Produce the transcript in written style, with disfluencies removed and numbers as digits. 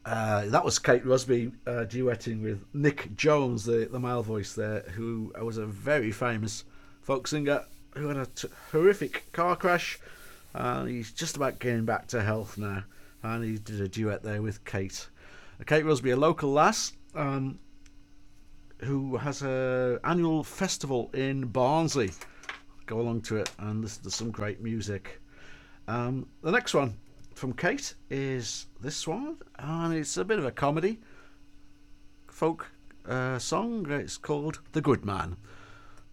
That was Kate Rusby duetting with Nick Jones, the male voice there, who was a very famous folk singer who had a horrific car crash. And he's just about getting back to health now. And he did a duet there with Kate. Kate Rusby, a local lass who has an annual festival in Barnsley. Go along to it and listen to some great music. The next one from Kate is this one, and it's a bit of a comedy folk song. It's called The Good Man.